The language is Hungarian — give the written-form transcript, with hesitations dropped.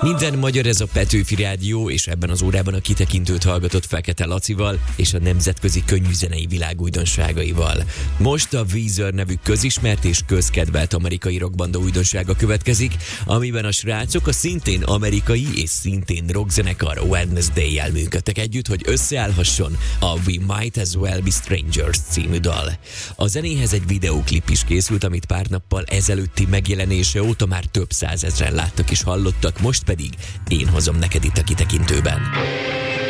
Minden magyar, ez a Petőfi Rádió, és ebben az órában a kitekintőt hallgatott Fekete Lacival és a nemzetközi könnyűzenei világ újdonságaival. Most a Weezer nevű közismert és közkedvelt amerikai rockbanda újdonsága következik, amiben a srácok a szintén amerikai és szintén rockzenekar Wednesday-jel működtek együtt, hogy összeállhasson a We Might As Well Be Strangers című dal. A zenéhez egy videóklip is készült, amit pár nappal ezelőtti megjelenése óta már több százezren láttak és hallottak, most pedig én hozom neked itt a kitekintőben.